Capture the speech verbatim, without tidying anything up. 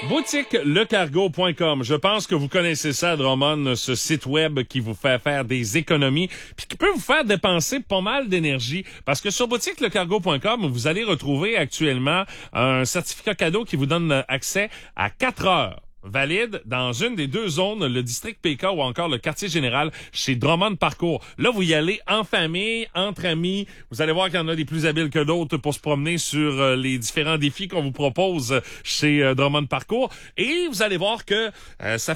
Boutique le cargo point com. Je pense que vous connaissez ça, Drummond, ce site web qui vous fait faire des économies puis qui peut vous faire dépenser pas mal d'énergie. Parce que sur boutique le cargo point com, vous allez retrouver actuellement un certificat cadeau qui vous donne accès à quatre heures valide dans une des deux zones, le district P K ou encore le quartier général chez Drummond Parcours. Là, vous y allez en famille, entre amis. Vous allez voir qu'il y en a des plus habiles que d'autres pour se promener sur euh, les différents défis qu'on vous propose chez euh, Drummond Parcours. Et vous allez voir que euh, ça